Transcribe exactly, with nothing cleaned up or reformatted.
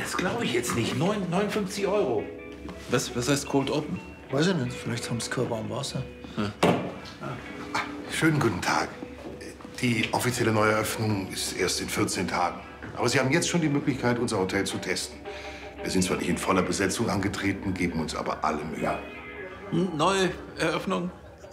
Das glaube ich jetzt nicht. Neun- neunundfünfzig Euro. Was, was heißt Cold Open? Weiß ich nicht. Vielleicht haben sie kein warmes Wasser. Ja. Schönen guten Tag. Die offizielle Neueröffnung ist erst in vierzehn Tagen. Aber Sie haben jetzt schon die Möglichkeit, unser Hotel zu testen. Wir sind zwar nicht in voller Besetzung angetreten, geben uns aber alle Mühe. Neue Eröffnung?